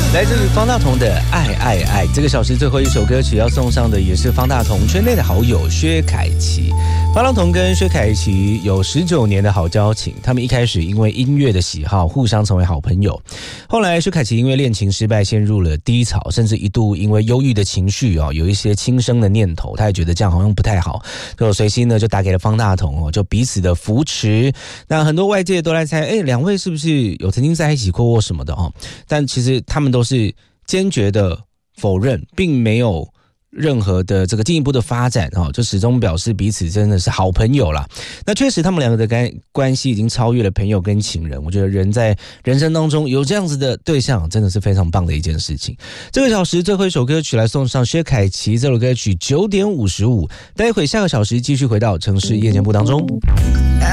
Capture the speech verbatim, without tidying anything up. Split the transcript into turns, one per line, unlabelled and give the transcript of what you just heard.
来自于方大同的《爱爱爱》。这个小时最后一首歌曲要送上的也是方大同圈内的好友薛凯琪。方大同跟薛凯琪有十九年的好交情，他们一开始因为音乐的喜好互相成为好朋友。后来薛凯琪因为恋情失败陷入了低潮，甚至一度因为忧郁的情绪哦，有一些轻生的念头，他也觉得这样好像不太好，就随心呢就打给了方大同哦，就彼此的扶持。那很多外界都来猜，哎，两位是不是有曾经在一起过或什么的哦？但其实他们都是坚决的否认，并没有任何的这个进一步的发展哦，就始终表示彼此真的是好朋友啦。那确实他们两个的关系已经超越了朋友跟情人，我觉得人在人生当中有这样子的对象真的是非常棒的一件事情。这个小时最后一首歌曲来送上薛凯琪，这首歌曲九点五十五，待会下个小时继续回到城市夜间部当中。